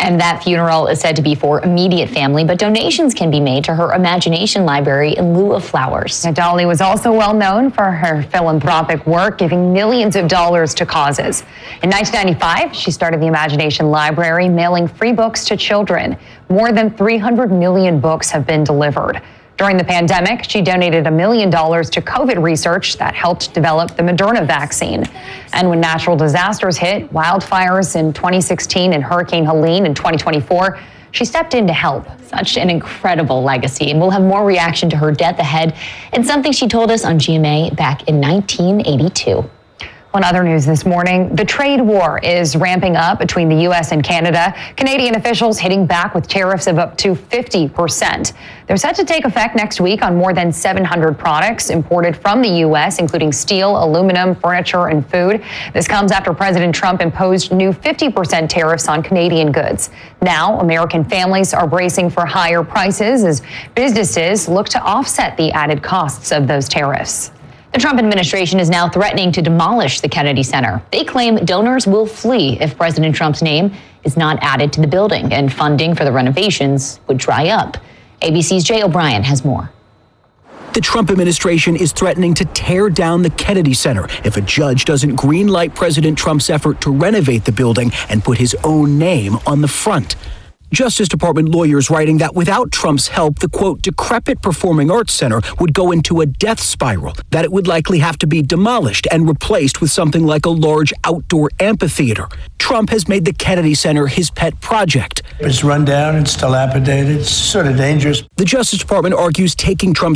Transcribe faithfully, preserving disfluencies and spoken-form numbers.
And that funeral is said to be for immediate family, but donations can be made to her Imagination Library in lieu of flowers. Dolly was also well known for her philanthropic work, giving millions of dollars to causes. In nineteen ninety-five, she started the Imagination Library, mailing free books to children. More than three hundred million books have been delivered. During the pandemic, she donated a million dollars to COVID research that helped develop the Moderna vaccine. And when natural disasters hit, wildfires in twenty sixteen and Hurricane Helene in twenty twenty-four, she stepped in to help. Such an incredible legacy, and we'll have more reaction to her death ahead and something she told us on G M A back in nineteen eighty-two. On other news this morning, the trade war is ramping up between the U S and Canada. Canadian officials hitting back with tariffs of up to fifty percent. They're set to take effect next week on more than seven hundred products imported from the U S, including steel, aluminum, furniture, and food. This comes after President Trump imposed new fifty percent tariffs on Canadian goods. Now, American families are bracing for higher prices as businesses look to offset the added costs of those tariffs. The Trump administration is now threatening to demolish the Kennedy Center. They claim donors will flee if President Trump's name is not added to the building, and funding for the renovations would dry up. A B C's Jay O'Brien has more. The Trump administration is threatening to tear down the Kennedy Center if a judge doesn't greenlight President Trump's effort to renovate the building and put his own name on the front. Justice Department lawyers writing that without Trump's help, the, quote, decrepit Performing Arts Center would go into a death spiral, that it would likely have to be demolished and replaced with something like a large outdoor amphitheater. Trump has made the Kennedy Center his pet project. It's run down, it's dilapidated, it's sort of dangerous. The Justice Department argues taking Trump's